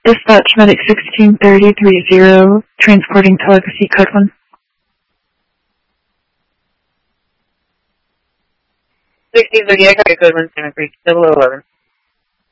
Dispatch Medic 163030, transporting telepathy code 1. 1630, I got code 1, 7, 3, 0011.